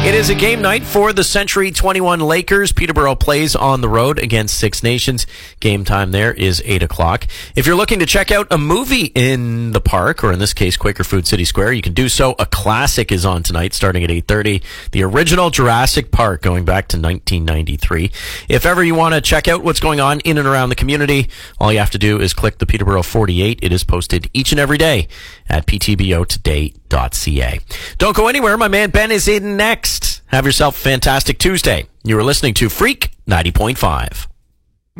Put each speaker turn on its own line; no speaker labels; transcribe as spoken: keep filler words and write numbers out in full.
It is a game night for the Century twenty-one Lakers. Peterborough plays on the road against Six Nations. Game time there is eight o'clock. If you're looking to check out a movie in the park, or in this case, Quaker Food City Square, you can do so. A classic is on tonight starting at eight thirty. The original Jurassic Park going back to nineteen ninety-three. If ever you want to check out what's going on in and around the community, all you have to do is click the Peterborough forty-eight. It is posted each and every day at p t b o today dot c a. Don't go anywhere. My man Ben is in next. Have yourself a fantastic Tuesday. You are listening to Freak ninety point five.